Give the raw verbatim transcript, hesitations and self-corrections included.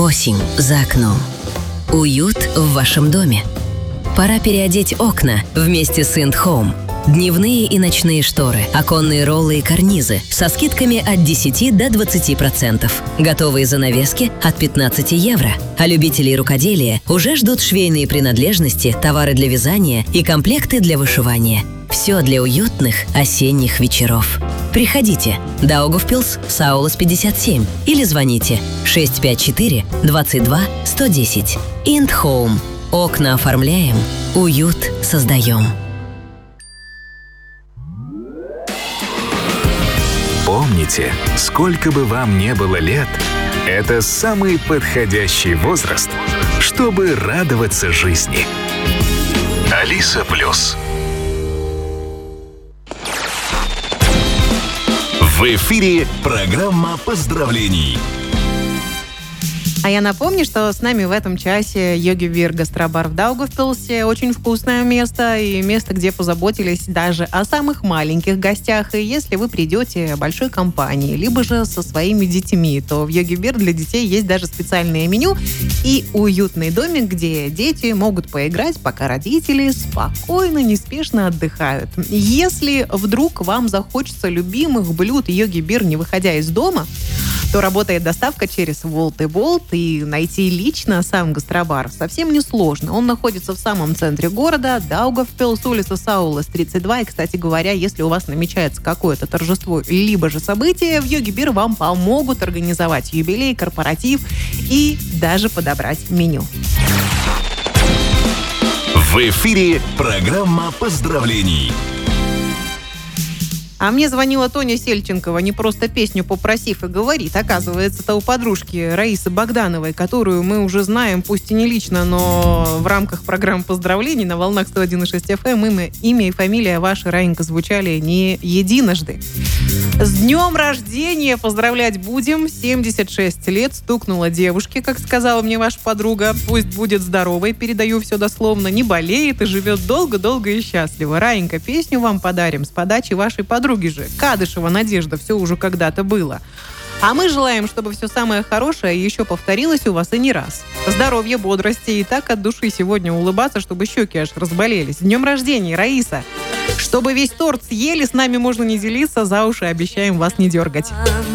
Осень за окном. Уют в вашем доме. Пора переодеть окна вместе с Ind Home. Дневные и ночные шторы, оконные роллы и карнизы со скидками от десяти до двадцати процентов. Готовые занавески от пятнадцати евро. А любителей рукоделия уже ждут швейные принадлежности, товары для вязания и комплекты для вышивания. Все для уютных осенних вечеров. Приходите. Даугавпилс, Саулас пятьдесят семь. Или звоните шесть пять четыре двадцать два сто десять. Ind Home. Окна оформляем, уют создаем. Помните, сколько бы вам не было лет, это самый подходящий возраст, чтобы радоваться жизни. Алиса Плюс. В эфире программа поздравлений. А я напомню, что с нами в этом часе Йоги Бир Гастробар в Даугавпилсе. Очень вкусное место и место, где позаботились даже о самых маленьких гостях. И если вы придете большой компанией, либо же со своими детьми, то в Йоги Бир для детей есть даже специальное меню и уютный домик, где дети могут поиграть, пока родители спокойно, неспешно отдыхают. Если вдруг вам захочется любимых блюд Йоги Бир, не выходя из дома, то работает доставка через Wolt и Bolt, и найти лично сам гастробар совсем несложно. Он находится в самом центре города, Даугавпилс, улица Саулас, тридцать два. И, кстати говоря, если у вас намечается какое-то торжество либо же событие, в Йоги Бир вам помогут организовать юбилей, корпоратив и даже подобрать меню. В эфире программа поздравлений. А мне звонила Тоня Сельченкова, не просто песню попросив, и говорит. Оказывается-то у подружки Раисы Богдановой, которую мы уже знаем, пусть и не лично, но в рамках программы поздравлений на волнах сто один и шесть эф эм имя, имя и фамилия ваша, Раинька, звучали не единожды. С днем рождения поздравлять будем. семьдесят шесть лет стукнула девушке, как сказала мне ваша подруга. Пусть будет здоровой, передаю все дословно, не болеет и живет долго-долго и счастливо. Раинька, песню вам подарим с подачи вашей подруги же. Кадышева Надежда, все уже когда-то было. А мы желаем, чтобы все самое хорошее еще повторилось у вас и не раз. Здоровья, бодрости и так от души сегодня улыбаться, чтобы щеки аж разболелись. С днем рождения, Раиса! Чтобы весь торт съели, с нами можно не делиться, за уши обещаем вас не дергать.